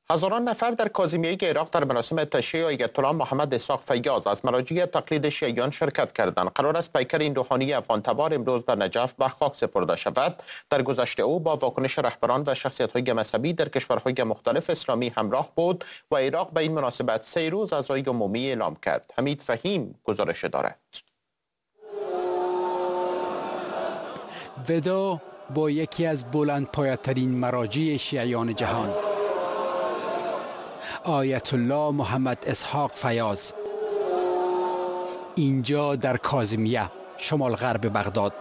هزاران نفر در کاظمیه عراق در مراسم تشییع آیت الله محمد اسحاق فیاض از مراجع تقلید شیعیان شرکت کردند. قرار است پیکر این روحانی افغان‌تبار امروز در نجف به خاک سپرده شود. در گذشته او با واکنش رهبران و شخصیت‌های مذهبی در کشورهای مختلف اسلامی همراه بود و عراق به این مناسبت 3 روز عزای عمومی اعلام کرد. حمید فهیم گزارش دارد. ودا با یکی از بلندپایه‌ترین مراجع شیعیان جهان، آیت الله محمد اسحاق فیاض، اینجا در کاظمیه شمال غرب بغداد.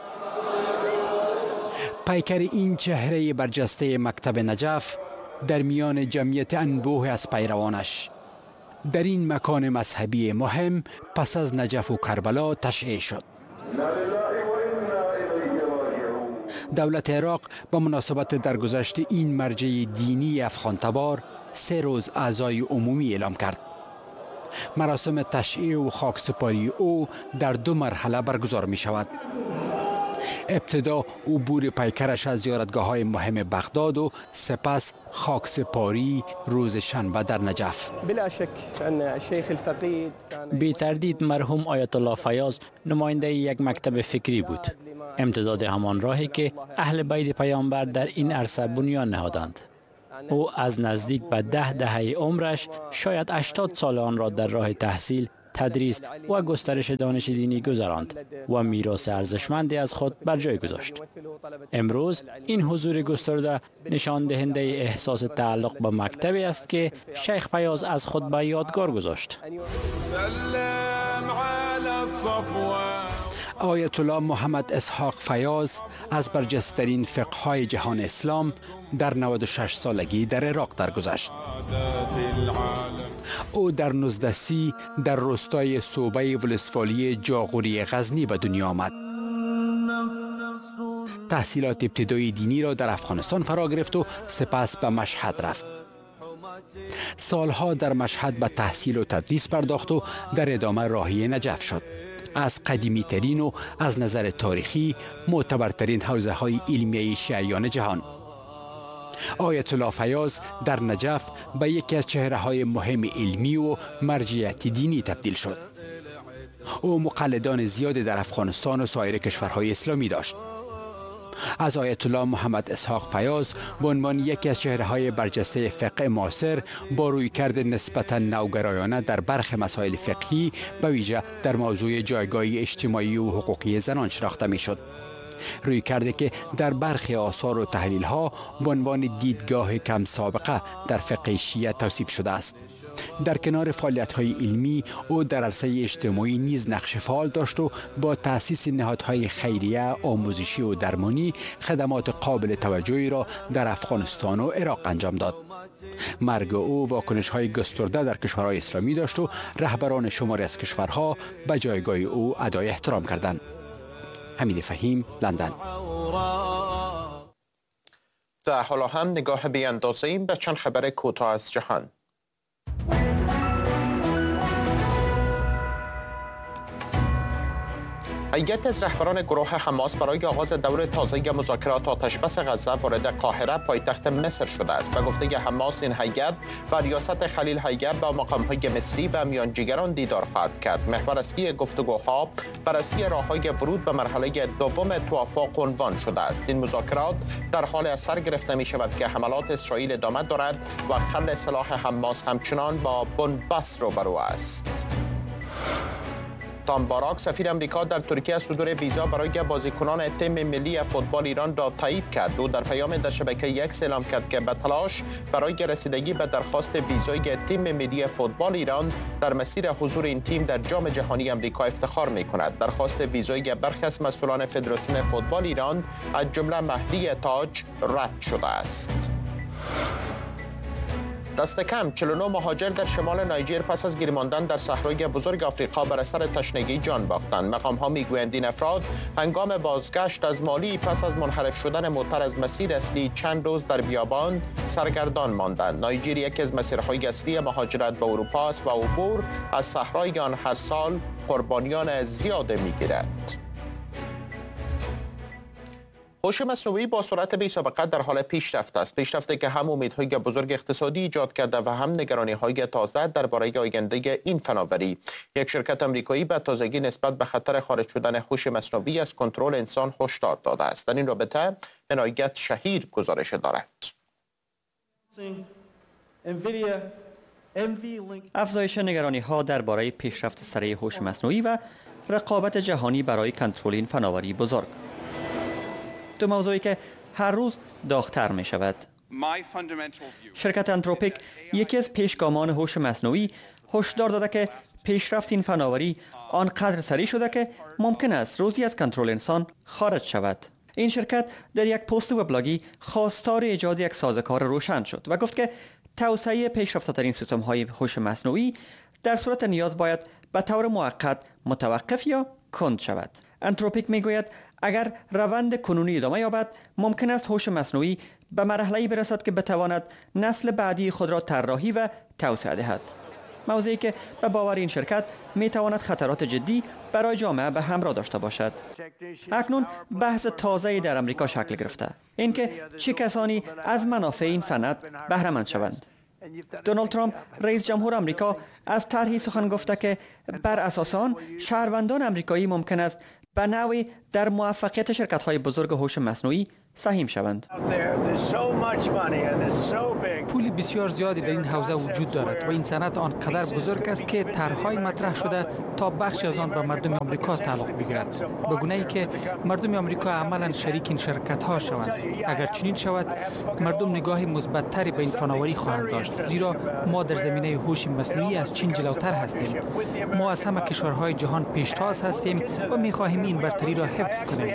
پیکر این چهره برجسته مکتب نجف در میان جمعیت انبوه از پیروانش در این مکان مذهبی مهم پس از نجف و کربلا تشییع شد. دولت عراق به مناسبت درگذشت این مرجع دینی افغان‌تبار 3 روز عزای عمومی اعلام کرد. مراسم تشییع و خاکسپاری او در 2 مرحله برگزار می شود. ابتدا عبور پیکرش از زیارتگاه‌های مهم بغداد و سپس خاکسپاری روز شنبه در نجف. بلا شک ان الشیخ الفقید بی تردید مرحوم آیت الله فیاض نماینده یک مکتب فکری بود، امتداد همان راهی که اهل بیت پیامبر در این عرصه بنیان نهادند. او از نزدیک به 10 دهه عمرش شاید 80 سال آن را در راه تحصیل، تدریس و گسترش دانش دینی گذراند و میراث ارزشمندی از خود بر جای گذاشت. امروز این حضور گسترده نشان دهنده احساس تعلق به مکتبی است که شیخ فیاض از خود به یادگار گذاشت. آیت الله محمد اسحاق فیاض از برجسته‌ترین فقهای جهان اسلام در 96 سالگی در عراق درگذشت. او در 1930 در روستای صوبه ولسوالی جاغوری غزنی به دنیا آمد. تحصیلات ابتدایی دینی را در افغانستان فرا گرفت و سپس به مشهد رفت. سالها در مشهد به تحصیل و تدریس پرداخت و در ادامه راهی نجف شد. از قدیمی ترین و از نظر تاریخی معتبرترین حوزه های علمیه شیعیان جهان، آیت الله فیاض در نجف به یکی از چهره های مهم علمی و مرجعیت دینی تبدیل شد. او مقلدان زیادی در افغانستان و سایر کشورهای اسلامی داشت. از آیت الله محمد اسحاق فیاض به عنوان یکی از چهره‌های برجسته فقه معاصر با رویکرد نسبتاً نوگرایانه در برخی مسائل فقهی به ویژه در موضوع جایگاه اجتماعی و حقوقی زنان شناخته می‌شد. رویکردی که در برخی آثار و تحلیل‌ها به عنوان دیدگاه کم سابقه در فقه شیعه توصیف شده است. در کنار فعالیت‌های علمی او در عرصه اجتماعی نیز نقش فعال داشت و با تأسیس نهادهای خیریه، آموزشی و درمانی خدمات قابل توجهی را در افغانستان و عراق انجام داد. مرگ او واکنش‌های گسترده در کشورهای اسلامی داشت و رهبران شماری از کشورها به جایگاه او ادای احترام کردند. حمید فهیم، لندن. در حالا هم نگاه بی‌اندازه‌ای به چند خبر کوتاه از جهان. هیئت از رهبران گروه حماس برای آغاز دور تازه مذاکرات آتشبس غزه وارد قاهره پایتخت مصر شده است. به گفته حماس این هیئت بر ریاست خلیل حیه با مقام‌های مصری و میانجیگران دیدار خواهد کرد. محور اصلی گفتگوها بررسی راه‌های ورود به مرحله دوم توافق عنوان شده است. این مذاکرات در حال از سر گرفته می‌شود که حملات اسرائیل ادامه دارد و خل سلاح حماس همچنان با بنبست روبرو است. تام باراک سفیر امریکا در ترکیه صدور ویزا برای بازیکنان تیم ملی فوتبال ایران را تایید کرد. او در پیام در شبکه یک اعلام کرد که به تلاش برای رسیدگی به درخواست ویزای تیم ملی فوتبال ایران در مسیر حضور این تیم در جام جهانی امریکا افتخار می‌کند. درخواست ویزای برخی از مسئولان فدراسیون فوتبال ایران از جمله مهدی تاج رد شده است. دست کم 49 مهاجر در شمال نایجر پس از گیر ماندن در صحرای بزرگ آفریقا بر اثر تشنگی جان باختند. مقام‌ها می‌گویند این افراد هنگام بازگشت از مالی پس از منحرف شدن موتر از مسیر اصلی چند روز در بیابان سرگردان ماندند. نایجر یکی از مسیرهای اصلی مهاجرت به اروپا است و عبور از صحرای آن هر سال قربانیان زیاد می‌گیرد. هوش مصنوعی با سرعت بی‌سابقه در حال پیشرفت است. پیشرفتی که هم امیدهای بزرگ اقتصادی ایجاد کرده و هم نگرانی‌های تازه درباره آینده این فناوری. یک شرکت آمریکایی به تازگی نسبت به خطر خارج شدن هوش مصنوعی از کنترل انسان هشدار داده است. در این رابطه عنایت شهیر گزارش دارد. افزایش نگرانی‌ها درباره پیشرفت سریع هوش مصنوعی و رقابت جهانی برای کنترل این فناوری بزرگ. دو موضوعی که هر روز داغ‌تر می شود. شرکت انتروپیک، یکی از پیشگامان هوش مصنوعی، هشدار داده که پیشرفت این فناوری آنقدر سریع شده که ممکن است روزی از کنترل انسان خارج شود. این شرکت در یک پست وبلاگی خواستار ایجاد یک سازوکار روشن شد و گفت که توسعه پیشرفته‌ترین سیستم‌های هوش مصنوعی در صورت نیاز باید به طور موقت متوقف یا کند شود. انتروپیک میگوید اگر روند کنونی ادامه یابد ممکن است هوش مصنوعی به مرحله‌ای برسد که بتواند نسل بعدی خود را طراحی و توسعه دهد. موضوعی که به باور این شرکت میتواند خطرات جدی برای جامعه به همراه داشته باشد. اکنون بحث تازه‌ای در امریکا شکل گرفته، اینکه چه کسانی از منافع این صنعت بهره مند شوند. دونالد ترامپ رئیس جمهور آمریکا از طرحی سخن گفته که بر اساس آن شهروندان آمریکایی ممکن است به نوعی در موفقیت شرکت‌های بزرگ هوش مصنوعی سهیم شوند. پول بسیار زیادی در این حوزه وجود دارد و این صنعت آنقدر بزرگ است که طرح‌های مطرح شده تا بخشی از آن به مردم آمریکا تعلق بگیرد، به گونه‌ای که مردم آمریکا عملاً شریک این شرکت‌ها شوند. اگر چنین شود مردم نگاه مثبت‌تری به این فناوری خواهند داشت، زیرا ما در زمینه هوش مصنوعی از چین جلوتر هستیم. ما از همه کشورهای جهان پیشتاز هستیم و می‌خواهیم این برتری را حفظ کنیم.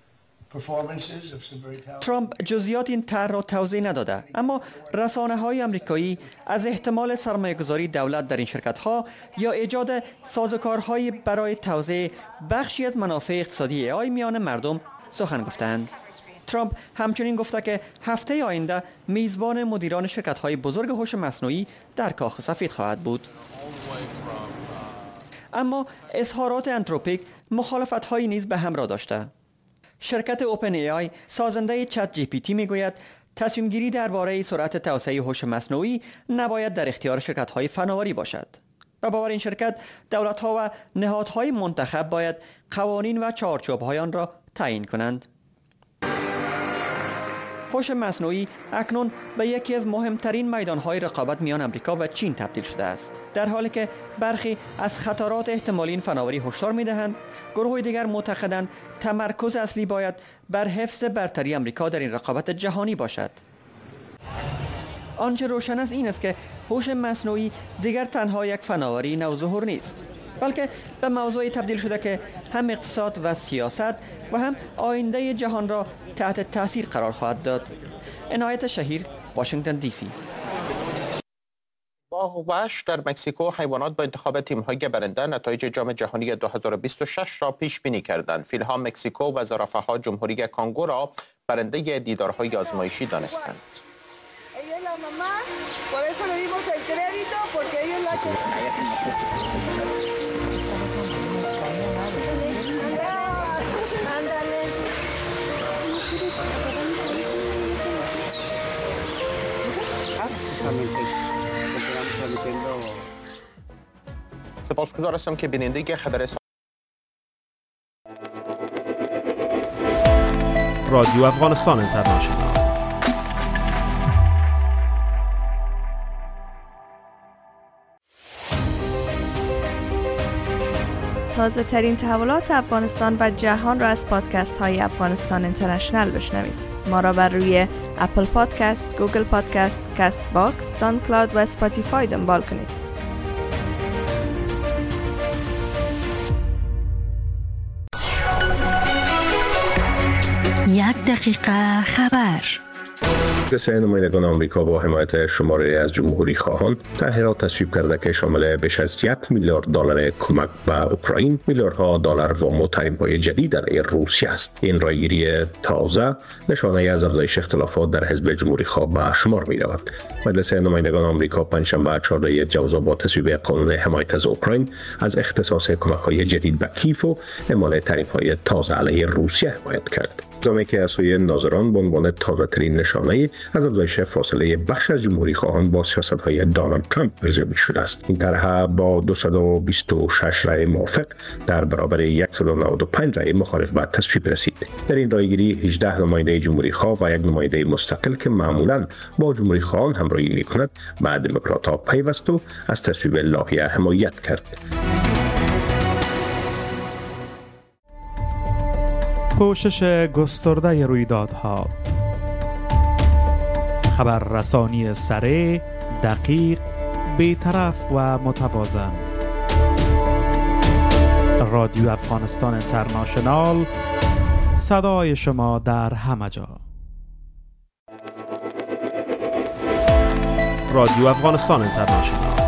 ترامپ جزئیات این طرح را توضیح نداده، اما رسانه‌های آمریکایی از احتمال سرمایه‌گذاری دولت در این شرکت‌ها یا ایجاد سازوکارهای برای توزیع بخشی از منافع اقتصادی AI میان مردم سخن گفتند. ترامپ همچنین گفته که هفته آینده میزبان مدیران شرکت‌های بزرگ هوش مصنوعی در کاخ سفید خواهد بود. اما اظهارات انتروپیک مخالفت‌هایی نیز به همراه داشته. شرکت اوپن ای آی سازنده چت جی پی تی میگوید تصمیم گیری درباره سرعت توسعه هوش مصنوعی نباید در اختیار شرکت‌های فناوری باشد. و باور این شرکت دولت‌ها و نهادهای منتخب باید قوانین و چارچوب‌های آن را تعیین کنند. هوش مصنوعی اکنون به یکی از مهمترین میدان‌های رقابت میان آمریکا و چین تبدیل شده است، در حالی که برخی از خطرات احتمالی این فناوری هشدار می‌دهند. گروه دیگر معتقدند تمرکز اصلی باید بر حفظ برتری آمریکا در این رقابت جهانی باشد. آنچه روشن است این است که هوش مصنوعی دیگر تنها یک فناوری نوظهور نیست، بلکه به موضوعی تبدیل شده که هم اقتصاد و سیاست و هم آینده جهان را تحت تاثیر قرار خواهد داد. عنایت شهیر، واشنگتن دی سی. با وحش در مکزیکو حیوانات با انتخاب تیم‌های برنده نتایج جام جهانی 2026 را پیش بینی کردند. فیل‌ها مکزیکو و زرافه‌ها جمهوری کانگو را برنده دیدارهای آزمایشی دانستند. سپاسگزار هستم که بیننده خبر رادیو افغانستان اینترنشنال. تازه ترین تحولات افغانستان و جهان را از پادکست های افغانستان اینترنشنال بشنوید. ما را بر روی اپل پادکست، گوگل پادکست، کست باکس، ساوند کلاود و اسپاتیفای دنبال کنید. یک دقیقه خبر. مجلس نمایندگان آمریکا با حمایت شماری از جمهوری خواهان تحقیقات تصویب کرده که شامل بیش از 1 میلیارد دلار کمک به اوکراین، میلیاردها دلار وام و تحریم‌های جدید علیه روسیه است. این رایگیری تازه نشانه از افزایش اختلافات در حزب جمهوری خواه به شمار می‌رود. مجلس نمایندگان آمریکا پنجشنبه 14 جوزا با تصویب قانون حمایت از اوکراین از اختصاص کمک‌های جدید به کیف و اعمال تحریم‌های تازه علیه روسیه حمایت کرد. نظامی که از سوی ناظران به عنوان تازه‌ترین نشانه از افزایش فاصله بخش از جمهوری خواهان با سیاست‌های دونالد ترامپ ارزیابی شده است. این طرح با 226 رأی موافق در برابر 195 رأی مخالف به تصویب رسید. در این رأیگیری 18 نماینده جمهوری خواه و یک نماینده مستقل که معمولاً با جمهوری خواهان همراهی می‌کند، به دموکرات‌ها پیوست و از تصویب لایحه حمایت کرد. پوشش گسترده رویدادها، خبررسانی سریع، دقیق، بی‌طرف و متوازن. رادیو افغانستان اینترنشنال، صدای شما در همه جا. رادیو افغانستان اینترنشنال